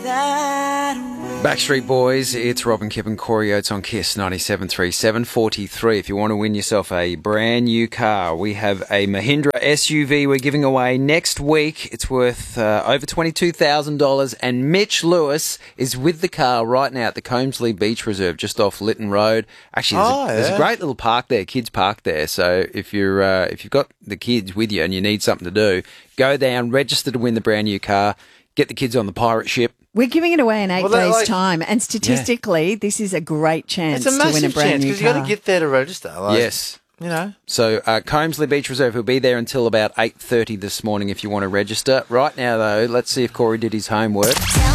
Backstreet Boys, it's Robin Kipp and Corey Oates on KISS 97.3, 7:43. If you want to win yourself a brand new car, we have a Mahindra SUV we're giving away next week. It's worth over $22,000, and Mitch Lewis is with the car right now at the Combsley Beach Reserve, just off Lytton Road. Actually, there's a great little park there, kids park there. So if you've got the kids with you and you need something to do, go down, register to win the brand new car, get the kids on the pirate ship. We're giving it away in 8 days' time, and statistically, this is a great chance to win a brand new car. Because you've got to get there to register. Yes. You know. So Combsley Beach Reserve will be there until about 8:30 this morning if you want to register. Right now, though, let's see if Corey did his homework.